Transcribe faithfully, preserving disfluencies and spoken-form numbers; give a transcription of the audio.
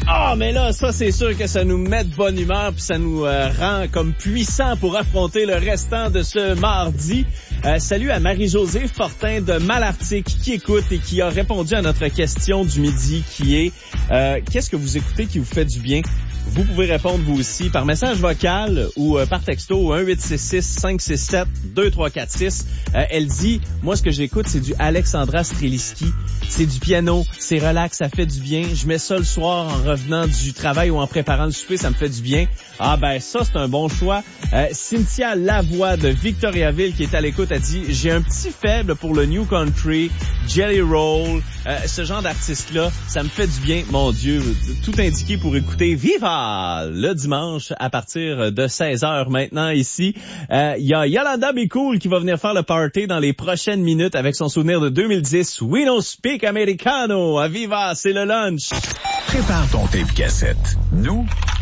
Ah, oh, mais là, ça, c'est sûr que ça nous met de bonne humeur puis ça nous euh, rend comme puissants pour affronter le restant de ce mardi. Euh, salut à Marie-Josée Fortin de Malartic qui écoute et qui a répondu à notre question du midi qui est euh, qu'est-ce que vous écoutez qui vous fait du bien? Vous pouvez répondre vous aussi par message vocal ou euh, par texto au un huit six six, cinq six sept, deux trois quatre six. Euh, elle dit, moi ce que j'écoute c'est du Alexandra Streliski. C'est du piano, c'est relax, ça fait du bien. Je mets ça le soir en revenant du travail ou en préparant le souper, ça me fait du bien. Ah ben ça c'est un bon choix. Euh, Cynthia Lavoie de Victoriaville qui est à l'écoute a dit, j'ai un petit faible pour le New Country, Jelly Roll, euh, ce genre d'artiste-là, ça me fait du bien. Mon Dieu, tout indiqué pour écouter Viva le dimanche à partir de seize heures maintenant ici. Il euh, y a Yolanda Be Cool qui va venir faire le party dans les prochaines minutes avec son souvenir de deux mille dix. We don't speak Americano. À Viva, c'est le lunch. Prépare ton tape cassette. Nous,